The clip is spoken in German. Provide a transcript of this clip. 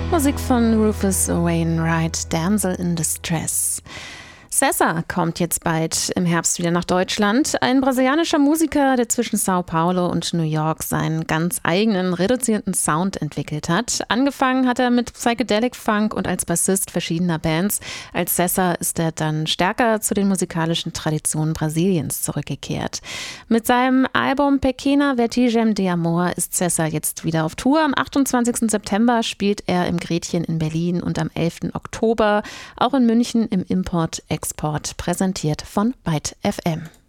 Musik von Rufus Wainwright, Damsel in Distress. Sessa kommt jetzt bald im Herbst wieder nach Deutschland. Ein brasilianischer Musiker, der zwischen Sao Paulo und New York seinen ganz eigenen reduzierten Sound entwickelt hat. Angefangen hat er mit Psychedelic Funk und als Bassist verschiedener Bands. Als Sessa ist er dann stärker zu den musikalischen Traditionen Brasiliens zurückgekehrt. Mit seinem Album Pequena Vertigem de Amor ist Sessa jetzt wieder auf Tour. Am 28. September spielt er im Gretchen in Berlin und am 11. Oktober auch in München im Import Export, präsentiert von Byte FM.